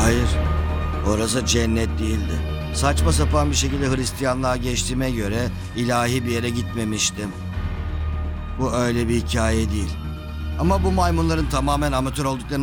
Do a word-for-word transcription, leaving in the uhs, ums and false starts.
Hayır, orası cennet değildi. Saçma sapan bir şekilde Hristiyanlığa geçtiğime göre ilahi bir yere gitmemiştim. Bu öyle bir hikaye değil. Ama bu maymunların tamamen amatör olduklarını